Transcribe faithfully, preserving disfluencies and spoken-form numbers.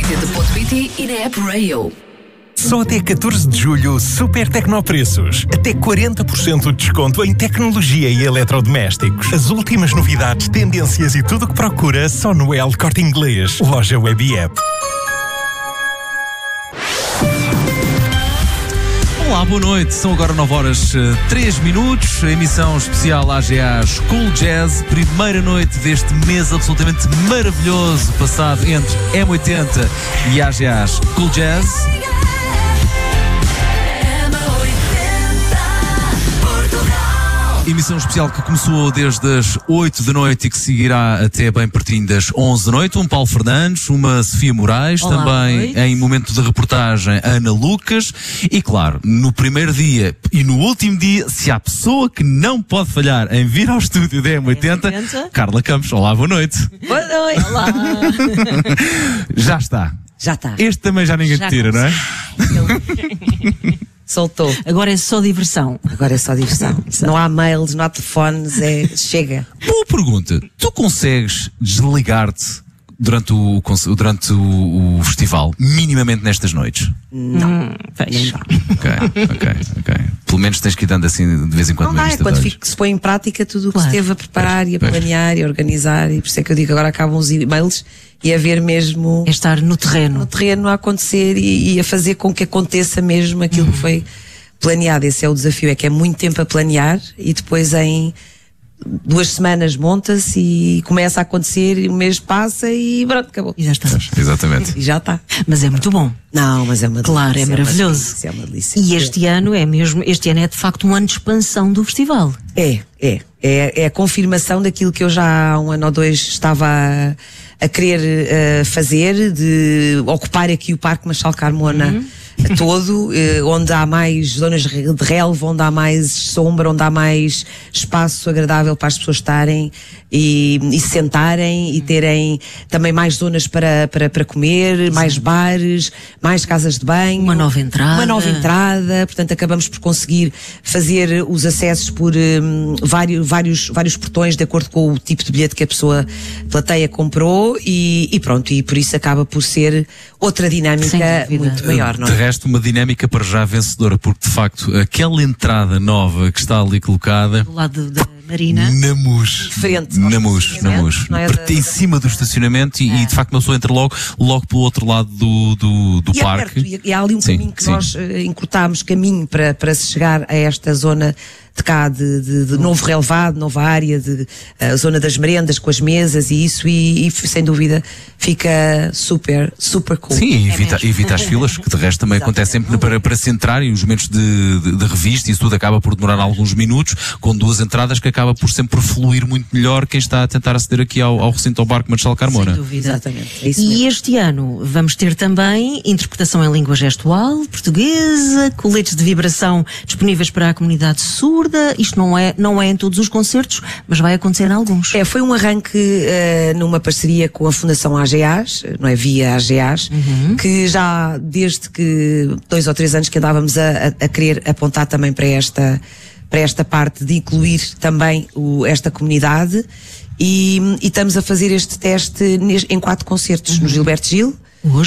r t p ponto p t e na app Rail. Só até catorze de julho, super tecnopreços. Até quarenta por cento de desconto em tecnologia e eletrodomésticos. As últimas novidades, tendências e tudo o que procura só no El Corte Inglês. Loja Web e App. Olá, boa noite. São agora nove horas três minutos. Emissão especial A G A School Jazz. Primeira noite deste mês absolutamente maravilhoso passado entre M oitenta e A G A School Jazz. Emissão especial que começou desde as oito da noite e que seguirá até bem pertinho das onze da noite. Um Paulo Fernandes, uma Sofia Moraes, Olá, também em momento de reportagem Ana Lucas e, claro, no primeiro dia e no último dia, se há pessoa que não pode falhar em vir ao estúdio da M oitenta, M oitenta. Carla Campos. Olá, boa noite. Boa noite. Olá. Já está. Já está. Este também já ninguém já te tira, não é? Soltou. Agora é só diversão. Agora é só diversão. Não há mails, não há telefones, é... chega. Boa pergunta. Tu consegues desligar-te durante o, durante o, o festival, minimamente nestas noites? Não. Hum, ok, ok, ok. Pelo menos tens que ir dando assim de vez em quando. Não dá, é quando fico, se põe em prática tudo o que claro. se teve a preparar pois, e a pois. planear e a organizar, e por isso é que eu digo agora acabam os e-mails e a ver mesmo... É estar no terreno. No terreno a acontecer e, e a fazer com que aconteça mesmo aquilo uhum. que foi planeado. Esse é o desafio, é que é muito tempo a planear e depois em duas semanas monta-se e começa a acontecer e um mês passa e pronto, acabou. E já está. Exatamente. E já está. Mas é muito bom. Não, mas é uma delícia. Claro, é maravilhoso. É uma delícia, é uma delícia. E este é. ano é mesmo, este ano é de facto um ano de expansão do festival. É, é. É, é a confirmação daquilo que eu já há um ano ou dois estava a, a querer uh, fazer, de ocupar aqui o Parque Machel Carmona uhum. todo, uh, onde há mais zonas de relva, onde há mais sombra, onde há mais espaço agradável para as pessoas estarem e, e sentarem e terem também mais zonas para, para, para comer, Sim. mais bares, mais casas de banho. Uma nova entrada. Uma nova entrada, portanto acabamos por conseguir fazer os acessos por um, vários Vários, vários portões de acordo com o tipo de bilhete que a pessoa plateia comprou e, e pronto, e por isso acaba por ser outra dinâmica muito maior, não é? De resto, uma dinâmica para já vencedora, porque de facto aquela entrada nova que está ali colocada do lado da Marina, na Mus, frente, na Mus, na Mus, é em cima do estacionamento e, é. e de facto uma pessoa entra logo, logo pelo outro lado do, do, do e parque. É perto, e há ali um sim, caminho que sim. nós uh, encurtámos caminho para, para se chegar a esta zona de cá, de, de, de novo relevado, nova área, de a zona das merendas com as mesas e isso, e, e sem dúvida fica super, super cool. Sim, é evita, evita as filas, que de resto também acontece sempre para, para se entrar, e os momentos de, de, de revista e isso tudo acaba por demorar alguns minutos, com duas entradas que acaba por sempre por fluir muito melhor quem está a tentar aceder aqui ao, ao recinto ao Barco Machel Carmona. Sem dúvida. Exatamente. É isso e mesmo. Este ano vamos ter também interpretação em língua gestual, portuguesa, coletes de vibração disponíveis para a comunidade surda. Isto não é, não é em todos os concertos, mas vai acontecer em alguns. É, foi um arranque uh, numa parceria com a Fundação A G As, não é? Via A G As, uhum. que já desde que dois ou três anos que andávamos a, a, a querer apontar também para esta, para esta parte de incluir também o, esta comunidade. E, e estamos a fazer este teste em quatro concertos, uhum. no Gilberto Gil,